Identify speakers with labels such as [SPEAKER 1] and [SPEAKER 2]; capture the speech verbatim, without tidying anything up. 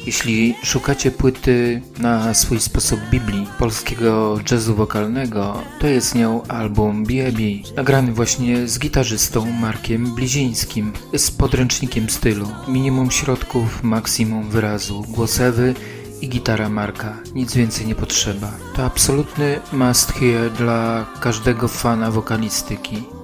[SPEAKER 1] Jeśli szukacie płyty na swój sposób Biblii polskiego jazzu wokalnego, to jest nią album B I B, nagrany właśnie z gitarzystą Markiem Blizińskim, z podręcznikiem stylu, minimum środków, maksimum wyrazu, głos Ewy i gitara Marka, nic więcej nie potrzeba. To absolutny must hear dla każdego fana wokalistyki.